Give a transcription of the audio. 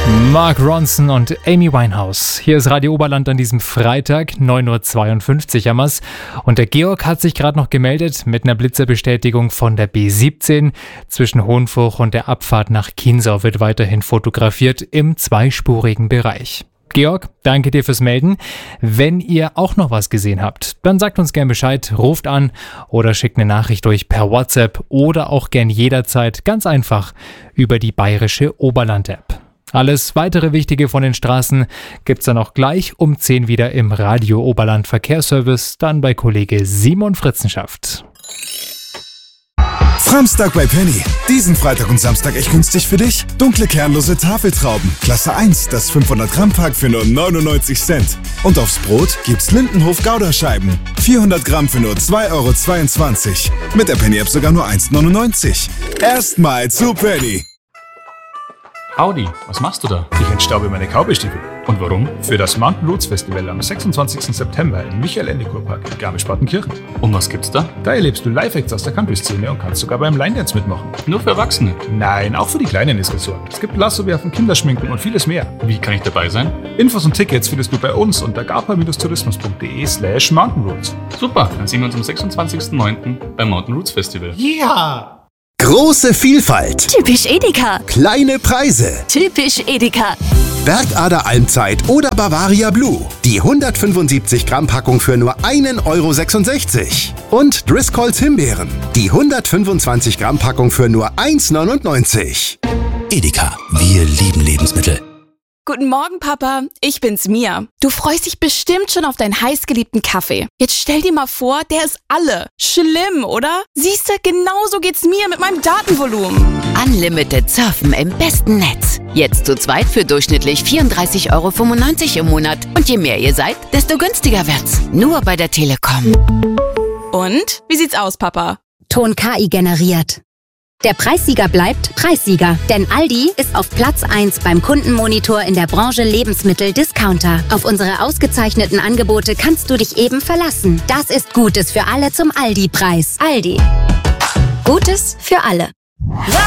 Mark Ronson und Amy Winehouse. Hier ist Radio Oberland an diesem Freitag, 9.52 Uhr haben wir's. Und der Georg hat sich gerade noch gemeldet mit einer Blitzerbestätigung von der B17. Zwischen Hohenfuch und der Abfahrt nach Chiemsau wird weiterhin fotografiert im zweispurigen Bereich. Georg, danke dir fürs Melden. Wenn ihr auch noch was gesehen habt, dann sagt uns gern Bescheid, ruft an oder schickt eine Nachricht durch per WhatsApp oder auch gern jederzeit ganz einfach über die Bayerische Oberland-App. Alles weitere Wichtige von den Straßen gibt's dann auch gleich um 10 wieder im Radio Oberland Verkehrsservice, dann bei Kollege Simon Fritzenschaft. Framstag bei Penny. Diesen Freitag und Samstag echt günstig für dich. Dunkle kernlose Tafeltrauben. Klasse 1, das 500 Gramm Pack für nur 99 Cent. Und aufs Brot gibt's Lindenhof Gouda-Scheiben. 400 Gramm für nur 2,22 €. Mit der Penny-App sogar nur 1,99 €. Erstmal zu Penny. Howdy, was machst du da? Ich entstaube meine Cowboystiefel. Und warum? Für das Mountain Roots Festival am 26. September im Michael-Ende-Kurpark in Garmisch-Partenkirchen. Und was gibt's da? Da erlebst du Live-Acts aus der Country-Szene und kannst sogar beim Line-Dance mitmachen. Nur für Erwachsene? Nein, auch für die Kleinen ist gesorgt. Es gibt Lassowerfen, Kinderschminken und vieles mehr. Wie kann ich dabei sein? Infos und Tickets findest du bei uns unter garpa-tourismus.de/mountainroots. Super, dann sehen wir uns am 26.09. beim Mountain Roots Festival. Ja! Große Vielfalt. Typisch Edeka. Kleine Preise. Typisch Edeka. Bergader Almzeit oder Bavaria Blue. Die 175 Gramm Packung für nur 1,66 €. Und Driscolls Himbeeren. Die 125 Gramm Packung für nur 1,99 €. Edeka, wir lieben Lebensmittel. Guten Morgen, Papa. Ich bin's, Mia. Du freust dich bestimmt schon auf deinen heißgeliebten Kaffee. Jetzt stell dir mal vor, der ist alle. Schlimm, oder? Siehste, genauso geht's mir mit meinem Datenvolumen. Unlimited Surfen im besten Netz. Jetzt zu zweit für durchschnittlich 34,95 € im Monat. Und je mehr ihr seid, desto günstiger wird's. Nur bei der Telekom. Und? Wie sieht's aus, Papa? Ton KI generiert. Der Preissieger bleibt Preissieger, denn Aldi ist auf Platz 1 beim Kundenmonitor in der Branche Lebensmittel-Discounter. Auf unsere ausgezeichneten Angebote kannst du dich eben verlassen. Das ist Gutes für alle zum Aldi-Preis. Aldi. Gutes für alle.